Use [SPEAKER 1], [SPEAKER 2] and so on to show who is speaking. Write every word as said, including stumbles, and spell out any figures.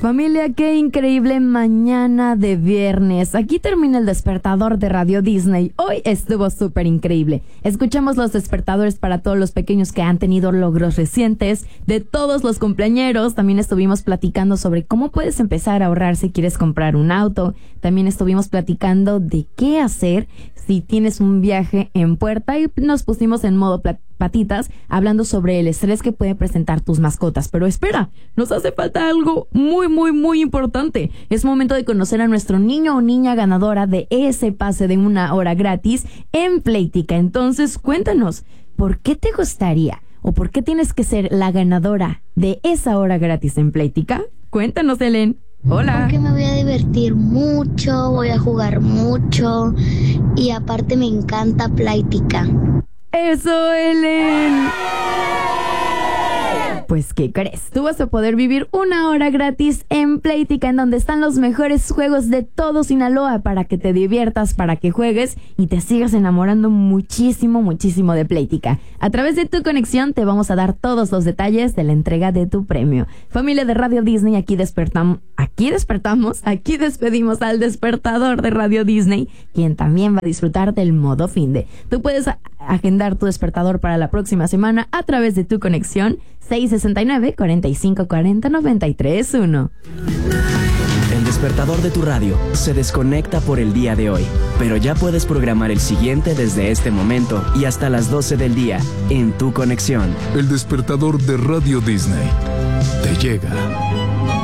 [SPEAKER 1] Familia, qué increíble mañana de viernes. Aquí termina el despertador de Radio Disney. Hoy estuvo súper increíble. Escuchamos los despertadores para todos los pequeños que han tenido logros recientes, de todos los cumpleañeros. También estuvimos platicando sobre cómo puedes empezar a ahorrar si quieres comprar un auto. También estuvimos platicando de qué hacer si tienes un viaje en puerta y nos pusimos en modo plat- patitas hablando sobre el estrés que puede presentar tus mascotas. Pero espera, nos hace falta algo muy, muy, muy importante. Es momento de conocer a nuestro niño o niña ganadora de ese pase de una hora gratis en Playtika. Entonces, cuéntanos, ¿por qué te gustaría o por qué tienes que ser la ganadora de esa hora gratis en Playtika? Cuéntanos, Helen. Hola.
[SPEAKER 2] Porque me voy a divertir mucho, voy a jugar mucho y aparte me encanta Playtika.
[SPEAKER 1] ¡Eso, Helen! Pues, ¿qué crees? Tú vas a poder vivir una hora gratis en Playtika, en donde están los mejores juegos de todo Sinaloa para que te diviertas, para que juegues y te sigas enamorando muchísimo, muchísimo de Playtika. A través de tu conexión te vamos a dar todos los detalles de la entrega de tu premio. Familia de Radio Disney, aquí despertamos, aquí despertamos, aquí despedimos al despertador de Radio Disney, quien también va a disfrutar del modo finde. Tú puedes a- agendar tu despertador para la próxima semana a través de tu conexión seis sesenta y nueve, cuarenta y cinco cuarenta, noventa y tres uno.
[SPEAKER 3] El despertador de tu radio se desconecta por el día de hoy, pero ya puedes programar el siguiente desde este momento y hasta las doce del día en tu conexión.
[SPEAKER 4] El despertador de Radio Disney te llega.